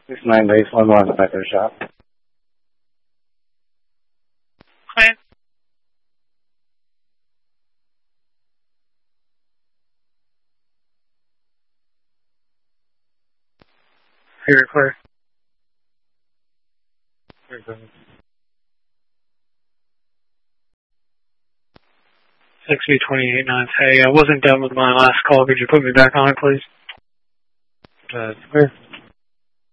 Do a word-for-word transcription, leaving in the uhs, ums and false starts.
six nine base one one, Echo Shop. Clear. Here, clear. six B twenty-eight nine. Hey, I wasn't done with my last call. Could you put me back on it, please? Uh, clear.